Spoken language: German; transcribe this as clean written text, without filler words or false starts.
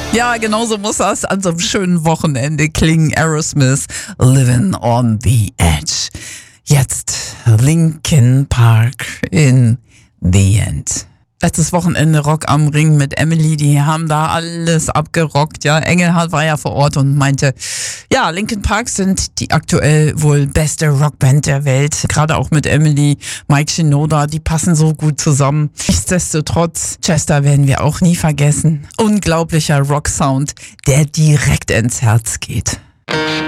Ja, genauso muss das an so einem schönen Wochenende klingen. Aerosmith, Living on the Edge. Jetzt Linkin Park in the End. Letztes Wochenende Rock am Ring mit Emily, die haben da alles abgerockt, ja. Engelhardt war ja vor Ort und meinte, ja, Linkin Park sind die aktuell wohl beste Rockband der Welt. Gerade auch mit Emily, Mike Shinoda, die passen so gut zusammen. Nichtsdestotrotz, Chester werden wir auch nie vergessen. Unglaublicher Rocksound, der direkt ins Herz geht.